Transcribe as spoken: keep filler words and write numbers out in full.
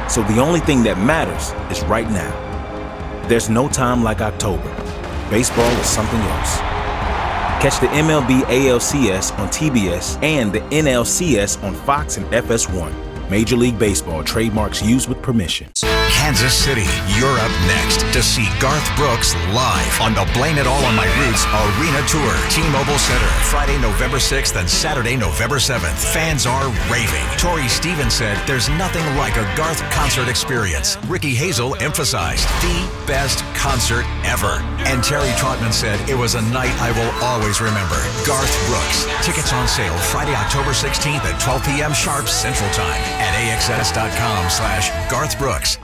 So the only thing that matters is right now. There's no time like October. Baseball is something else. Catch the M L B A L C S on T B S and the N L C S on Fox and F S one. Major League Baseball trademarks used with permission. Kansas City, you're up next to see Garth Brooks live on the Blame It All on My Roots Arena Tour. T-Mobile Center, Friday, November sixth and Saturday, November seventh. Fans are raving. Tori Stevens said there's nothing like a Garth concert experience. Ricky Hazel emphasized the best concert ever. And Terry Trotman said it was a night I will always remember. Garth Brooks. Tickets on sale Friday, October sixteenth at twelve p.m. sharp Central Time at A X S dot com slash Garth Brooks.